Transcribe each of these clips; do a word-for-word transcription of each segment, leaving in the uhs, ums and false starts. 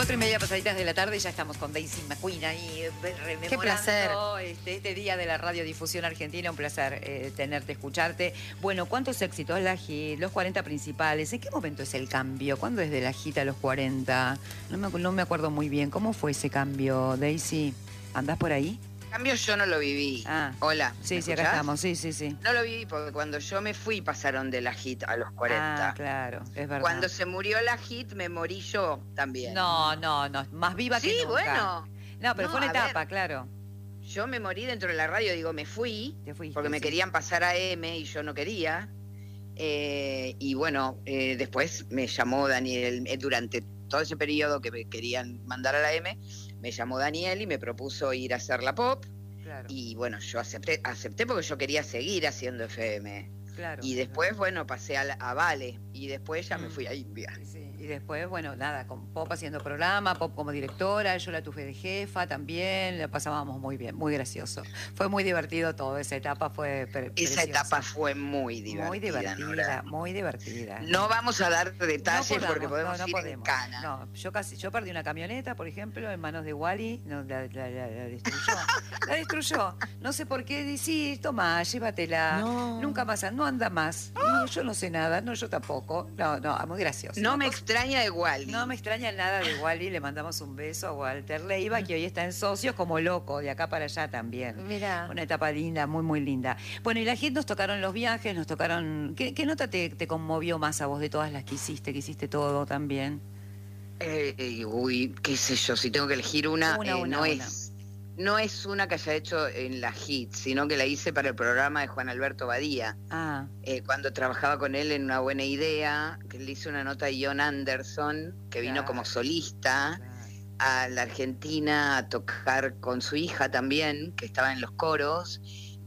Cuatro y media pasaditas de la tarde, ya estamos con Daisy McQueen ahí rememorando Qué placer. Este, este día de la radiodifusión argentina. Un placer eh, tenerte, escucharte. Bueno, ¿cuántos éxitos? La hit, los cuarenta principales. ¿En qué momento es el cambio? ¿Cuándo es de la hit a los cuarenta? No me, no me acuerdo muy bien. ¿Cómo fue ese cambio, Daisy? ¿Andás por ahí? Cambio yo no lo viví. Ah. Hola. Sí, sí, acá estamos. Sí, sí, sí. No lo viví porque cuando yo me fui pasaron de la hit a los cuarenta. Ah, claro, es verdad. Cuando se murió la hit me morí yo también. No, no, no. Más viva sí, que nunca. bueno. No, pero no, fue una etapa, ver, claro. Yo me morí dentro de la radio, digo, me fui. Te fuiste, porque me sí. querían pasar a M y yo no quería. Eh, y bueno, eh, después me llamó Daniel, eh, durante todo ese periodo que me querían mandar a la M, me llamó Daniel y me propuso ir a hacer la pop. Claro. Y bueno, yo acepté, acepté porque yo quería seguir haciendo F M. Claro, y después, claro. bueno, pasé a, la, a Vale. Y después ya Mm. me fui a India. Sí, sí. Y después, bueno, nada, con Pop haciendo programa, Pop como directora, yo la tuve de jefa también, la pasábamos muy bien, muy gracioso. Fue muy divertido todo, esa etapa fue pre Esa preciosa. etapa fue muy divertida. Muy divertida, Nora. muy divertida. No vamos a dar detalles no podamos, porque podemos no, no ir podemos. en cana. No, yo casi, yo perdí una camioneta, por ejemplo, en manos de Wally, no, la, la, la, la destruyó. La destruyó. No sé por qué, sí, toma, llévatela. No. Nunca más, no anda más. Y yo no sé nada, no, yo tampoco. No, no, muy gracioso. No Una me cosa- extraña de Wally. No me extraña nada de Wally, le mandamos un beso a Walter Leiva, que hoy está en Socios como loco, de acá para allá también. Mirá. Una etapa linda, muy, muy linda. Bueno, y la gente nos tocaron los viajes, nos tocaron... ¿Qué, qué nota te, te conmovió más a vos de todas las que hiciste, que hiciste todo también? Eh, uy, qué sé yo, si tengo que elegir una, Una, eh, una, no una. es no es una que haya hecho en la hit, sino que la hice para el programa de Juan Alberto Badía. Ah, Eh, cuando trabajaba con él en Una Buena Idea, que le hice una nota a John Anderson, que vino Claro. como solista claro. a la Argentina a tocar con su hija también, que estaba en los coros,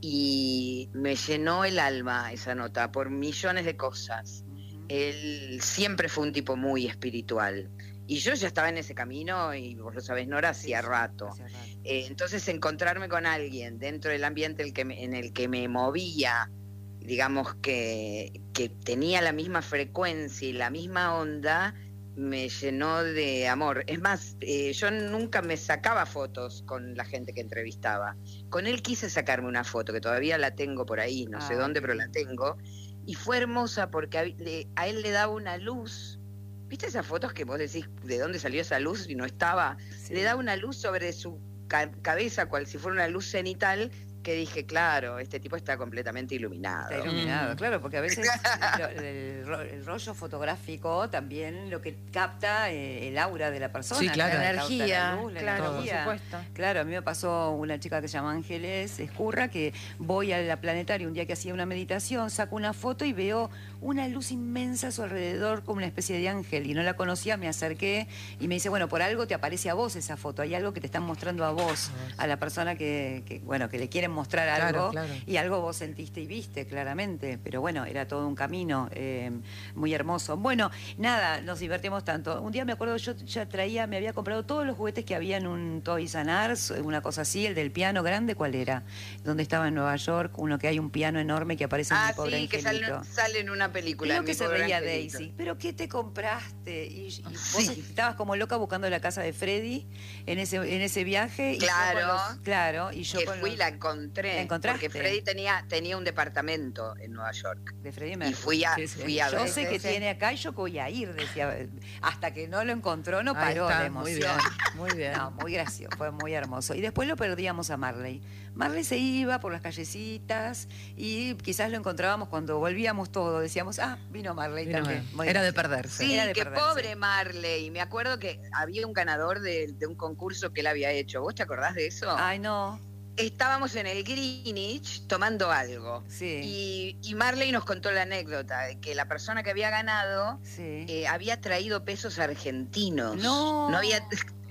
y me llenó el alma esa nota por millones de cosas. Ujú. Él siempre fue un tipo muy espiritual. Y yo ya estaba en ese camino, y vos lo sabés, Nora, Sí, hacía sí, rato. hacía rato. Eh, entonces encontrarme con alguien dentro del ambiente el que me- en el que me movía, digamos que, que tenía la misma frecuencia y la misma onda, me llenó de amor. Es más, eh, yo nunca me sacaba fotos con la gente que entrevistaba. Con él quise sacarme una foto, que todavía la tengo por ahí, no sé Ay, dónde, qué pero la lindo. tengo. Y fue hermosa porque a, le- a él le daba una luz. ¿Viste esas fotos que vos decís de dónde salió esa luz y no estaba? Sí. Le da una luz sobre su ca- cabeza, cual si fuera una luz cenital, que dije, claro, este tipo está completamente iluminado. Está iluminado, Mm. claro, porque a veces lo- el, ro- el rollo fotográfico también lo que capta eh, el aura de la persona. Sí, claro. ¿no? La Capta energía, luz, la claro, por energía. supuesto. Claro, a mí me pasó una chica que se llama Ángeles Escurra, que voy a la planetaria un día que hacía una meditación, saco una foto y veo una luz inmensa a su alrededor como una especie de ángel, y no la conocía, me acerqué y me dice, bueno, por algo te aparece a vos esa foto, hay algo que te están mostrando a vos, a la persona que, que, bueno, que le quieren mostrar algo, Claro, claro. y algo vos sentiste y viste, claramente, pero bueno, era todo un camino eh, muy hermoso. Bueno, nada, nos divertimos tanto. Un día me acuerdo, yo ya traía, me había comprado todos los juguetes que había en un Toys R Us, una cosa así, el del piano grande, ¿cuál era? Donde estaba en Nueva York, uno que hay un piano enorme que aparece en Ah, Mi Pobre sí, que Angelito. sale, sale en una película. Creo en que Mi se Pobre reía Angelito. Daisy. ¿Pero qué te compraste? Y, y vos Sí. estabas como loca buscando la casa de Freddy en ese, en ese viaje. Y Claro. yo con los- claro, y yo Que con fui y los- la encontré. ¿La encontraste? Porque Freddy tenía, tenía un departamento en Nueva York. de Freddie Y Mercury. fui a, Sí, sí. fui a Yo ver. sé que sí. tiene acá y yo voy a ir, decía. Hasta que no lo encontró, no Ahí paró está, de muy emoción. bien, muy bien. No, muy gracioso, fue muy hermoso. Y después lo perdíamos a Marley. Marley se iba por las callecitas y quizás lo encontrábamos cuando volvíamos todos. Decíamos, ah, vino Marley Vino, también. Muy era bien. de perderse. Sí, Era de qué perderse. pobre Marley. Me acuerdo que había un ganador de, de un concurso que él había hecho. ¿Vos te acordás de eso? Ay, no. Estábamos en el Greenwich tomando algo. Sí. Y, y Marley nos contó la anécdota de que la persona que había ganado Sí. eh, había traído pesos argentinos. No. No había.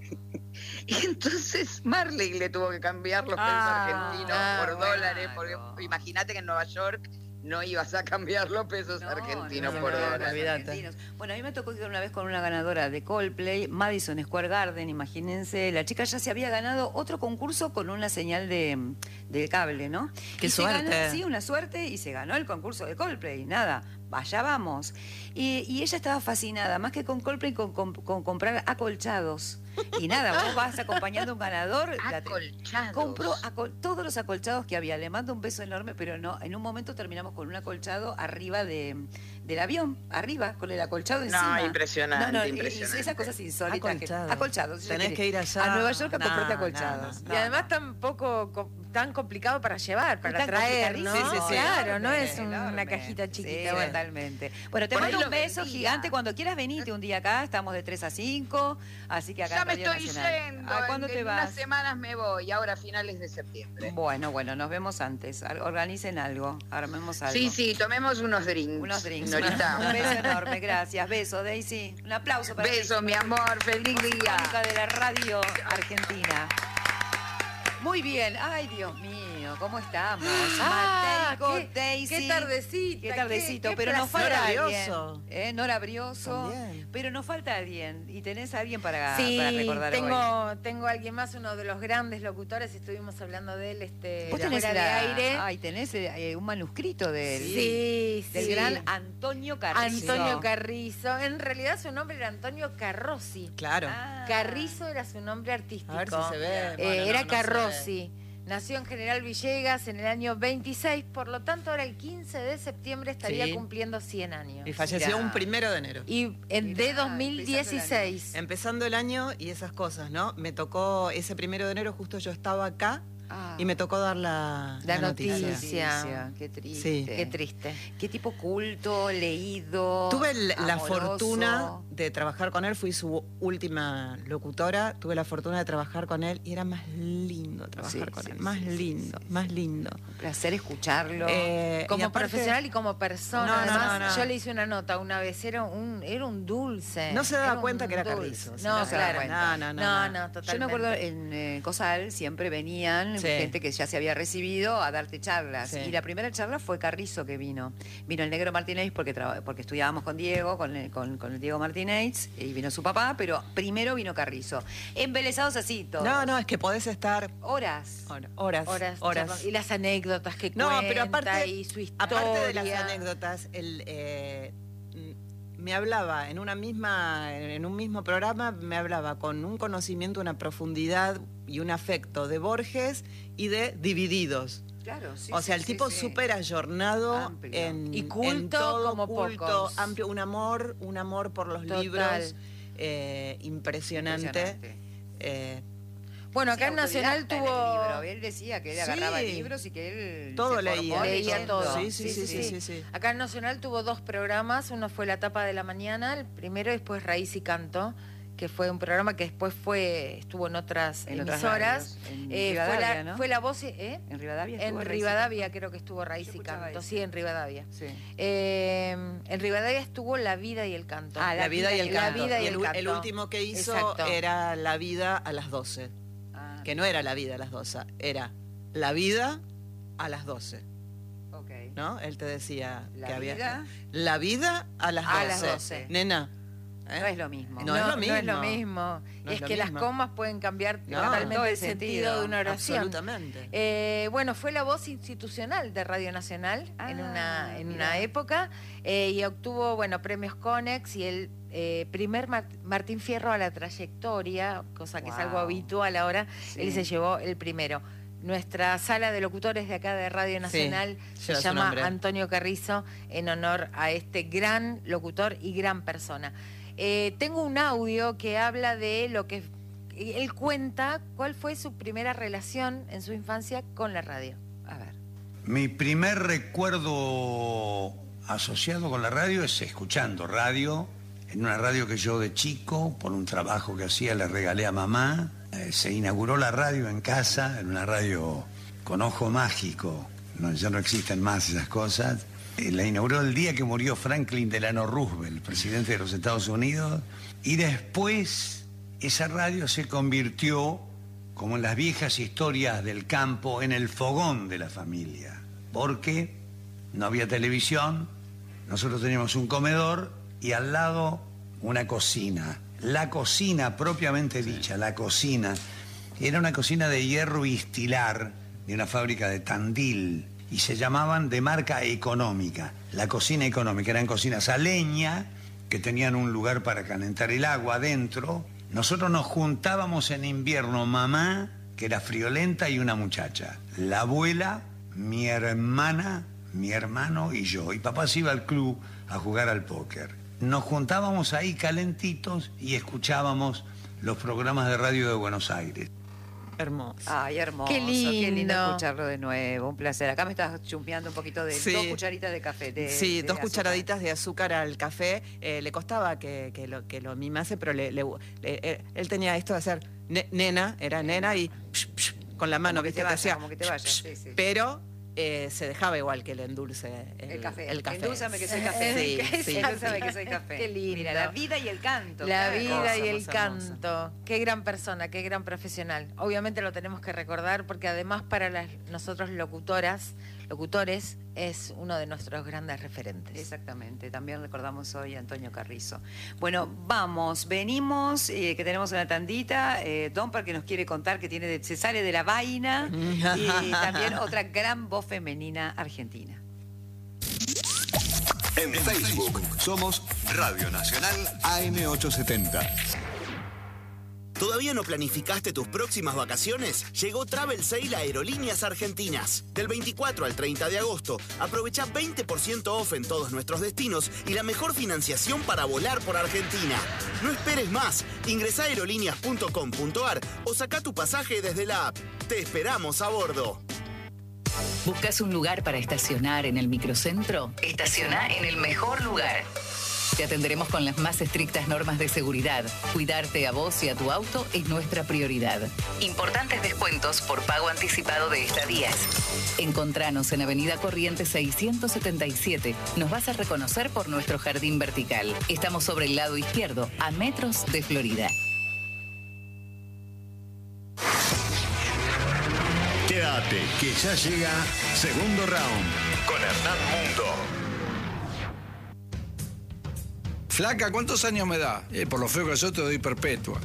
Y entonces Marley le tuvo que cambiar los pesos Ah, argentinos por bueno. dólares, porque imagínate que en Nueva York no ibas a cambiar los pesos No, argentinos no, por no, no, dólares. olvídate. argentinos. Bueno, a mí me tocó ir una vez con una ganadora de Coldplay, Madison Square Garden, imagínense, la chica ya se había ganado otro concurso con una señal de, de cable, ¿no? Qué Y se suerte. ganó, sí, una suerte, y se ganó el concurso de Coldplay, nada, allá vamos. Y, y ella estaba fascinada, más que con Coldplay, con, con, con comprar acolchados. Y nada, vos vas acompañando a un ganador. Acolchados. Compró acol todos los acolchados que había. Le mando un beso enorme, pero no, en un momento terminamos con un acolchado arriba de, del avión, arriba, con el acolchado encima. No, impresionante, no, no, impresionante. Esas cosas insólitas. Acolchado. Que, acolchados. Tenés que ir allá. A Nueva York a No, comprarte no, acolchados. no, No, y además no. tampoco tan complicado para llevar, para Tan traer, ¿no? complicadísimo, Sí, sí, sí. Claro, no es enorme, una enorme. cajita chiquita. Sí, bueno. totalmente. Bueno, te Por mando ahí un lo beso vendía. gigante. Cuando quieras venite un día acá, estamos de tres a cinco, así que acá Ya en me Radio estoy Nacional. yendo. ¿A cuándo en, te en vas? unas semanas me voy, ahora a finales de septiembre. Bueno, bueno, nos vemos antes. Ar- Organicen algo, armemos algo. Sí, sí, tomemos unos drinks. Unos drinks. señorita. Un beso enorme, gracias. Beso, Daisy. Un aplauso para Beso, Daisy. mi amor, feliz Voz día. icónica de la radio argentina. Muy bien. Ay, Dios mío, ¿cómo estamos? Ah, Mateico, qué- Daisy. qué tardecita, Qué qué- tardecito, qué pero nos placer. falta Nora alguien. Brioso. ¿Eh? Nora Brioso. También. Pero nos falta alguien. Y tenés a alguien para, Sí, para recordar hoy. tengo, tengo a alguien más, uno de los grandes locutores, estuvimos hablando de él este, Vos fuera tenés, de la- aire. Ay, tenés eh, un manuscrito de él. Sí, Del sí. gran Antonio Carrizo. Antonio Carrizo. En realidad su nombre era Antonio Carrozzi. Claro. Ah. Carrizo era su nombre artístico. A ver si se ve. Eh, Bueno, era no, no Carrozzi. Nació en General Villegas en el año veintiséis, por lo tanto ahora el quince de septiembre estaría Sí. cumpliendo cien años. Y falleció Mirá. un primero de enero. Y en, Mirá, de dos mil dieciséis. Empezando el año y esas cosas, ¿no? Me tocó ese primero de enero, justo yo estaba acá Ah. y me tocó dar la, La La noticia. noticia. Qué triste. Sí. Qué triste. Qué tipo culto, leído. Tuve el- la amoroso. fortuna de trabajar con él, fui su última locutora, tuve la fortuna de trabajar con él y era más lindo trabajar Sí, con sí, él, más sí, sí, lindo, sí, más sí. lindo. Un placer escucharlo. Eh, y Como aparte, profesional y como persona. No, no, Además, no, no. yo le hice una nota una vez, era un, era un dulce. No se daba un cuenta que era dulce. Carrizo, si No, no se daba claro. cuenta. No, no, no, no, no, no. totalmente. Yo me acuerdo en eh, Cosal siempre venían Sí. gente que ya se había recibido a darte charlas. Sí. Y la primera charla fue Carrizo que vino. Vino el negro Martínez porque, traba- porque estudiábamos con Diego, con el, con, con el Diego Martínez, y vino su papá, pero primero vino Carrizo. Embelesados así todos. No, no, es que podés estar Horas. hor- horas, Horas, horas. charlando. Y las anécdotas que No, cuenta pero aparte, y su historia. aparte de las anécdotas, el, eh, mm, me hablaba en una misma, en un mismo programa, me hablaba con un conocimiento, una profundidad y un afecto de Borges y de Divididos. Claro, sí. O sea, sí, el sí, tipo sí. súper ayornado Amplio. en, Y culto en todo, como culto, pocos. amplio, un amor, un amor por los Total. libros eh, impresionante. Impresionante. Eh, Bueno, acá Sí, en Nacional autodidacta en el tuvo... libro. Él decía que él Sí. agarraba libros y que él Todo se formó leía. Leía leyendo. todo. Sí, sí, sí, sí, sí, sí. Acá en Nacional tuvo dos programas, uno fue La Tapa de la Mañana, el primero, y después Raíz y Canto, que fue un programa que después fue estuvo en otras En otras emisoras. radios, en Eh, fue, Rivadavia, la, ¿no? fue la voz, ¿eh? En Rivadavia. En estuvo Raíz y Rivadavia creo que estuvo Raíz Yo y escuchaba Canto, eso. sí, en Rivadavia. Canto. Sí. Eh, en Rivadavia estuvo La Vida y el Canto. Ah, La vida y el La canto. vida y el, el u- canto. el último que hizo Exacto. era La vida a las doce. Ah, Que no era La vida a las doce, era La vida a las doce, ok. ¿no? Él te decía La que había... vida La vida a las doce. A las doce. Nena. ¿eh? no es lo mismo. No, es lo No es lo mismo. mismo. No es es lo que mismo. las comas pueden cambiar No. totalmente Todo el el sentido, sentido. de una oración. Absolutamente. Eh, bueno, fue la voz institucional de Radio Nacional Ah, en una, en mirá. una época eh, y obtuvo, bueno, premios Conex y el eh, primer Mar- Martín Fierro a la trayectoria, cosa que es algo Wow. habitual ahora, Sí. él se llevó el primero. Nuestra sala de locutores de acá de Radio Nacional se lleva su llama nombre. Antonio Carrizo en honor a este gran locutor y gran persona. Eh, tengo un audio que habla de lo que él cuenta, cuál fue su primera relación en su infancia con la radio. A ver. Mi primer recuerdo asociado con la radio es escuchando radio, en una radio que yo de chico, por un trabajo que hacía, le regalé a mamá. Eh, se inauguró la radio en casa, en una radio con ojo mágico, no, ya no existen más esas cosas. Eh, la inauguró el día que murió Franklin Delano Roosevelt, presidente de los Estados Unidos, y después esa radio se convirtió, como en las viejas historias del campo, en el fogón de la familia, porque no había televisión, nosotros teníamos un comedor y al lado una cocina. La cocina propiamente dicha, la cocina, era una cocina de hierro y estilar de una fábrica de Tandil. y se llamaban de marca económica, la cocina económica. Eran cocinas a leña, que tenían un lugar para calentar el agua adentro. Nosotros nos juntábamos en invierno, mamá, que era friolenta, y una muchacha. La abuela, mi hermana, mi hermano y yo. Y papá se iba al club a jugar al póker. Nos juntábamos ahí calentitos y escuchábamos los programas de radio de Buenos Aires. Hermoso. Ay, hermoso. Qué lindo. escucharlo de nuevo. Un placer. Acá me estás chumpeando un poquito de Sí. dos cucharitas de café. De, Sí, de dos azúcar. cucharaditas de azúcar al café. Eh, le costaba que, que lo, que lo mimase, pero le, le- le- él tenía esto de hacer ne- nena, era nena, y psh, psh, con la mano, Como que ¿viste? te vaya, hacía como que te psh, vaya, psh, sí, sí. Pero eh, se dejaba igual que el endulce. El, El café. El café. Endúlzame que soy café. Sí, sí. Endúlzame que soy café. Qué lindo. Mira, la vida y el canto. La cada vida cosa. y el hermosa, canto. Qué gran persona, qué gran profesional. Obviamente lo tenemos que recordar porque además para las, nosotros locutoras, locutores, es uno de nuestros grandes referentes. Exactamente, también recordamos hoy a Antonio Carrizo. Bueno, vamos, venimos, eh, que tenemos una tandita, eh, Domper que nos quiere contar que tiene de- se sale de la vaina y también otra gran voz femenina argentina. En Facebook somos Radio Nacional A M ochocientos setenta. ¿Todavía no planificaste tus próximas vacaciones? Llegó Travel Sale a Aerolíneas Argentinas. Del veinticuatro al treinta de agosto, aprovecha veinte por ciento off en todos nuestros destinos y la mejor financiación para volar por Argentina. No esperes más. Ingresá a aerolíneas punto com punto ar o saca tu pasaje desde la app. Te esperamos a bordo. ¿Buscas un lugar para estacionar en el microcentro? Estaciona en el mejor lugar. Te atenderemos con las más estrictas normas de seguridad. Cuidarte a vos y a tu auto es nuestra prioridad. Importantes descuentos por pago anticipado de estadías. Encontranos en Avenida Corrientes seiscientos setenta y siete. Nos vas a reconocer por nuestro jardín vertical. Estamos sobre el lado izquierdo, a metros de Florida. Quédate, que ya llega Segundo Round con Hernán Mundo. Flaca, ¿cuántos años me da? Eh, por lo feo que soy te doy perpetua.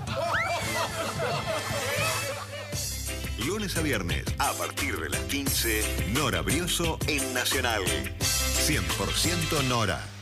Lunes a viernes, a partir de las quince, Nora Brioso en Nacional. cien por ciento Nora.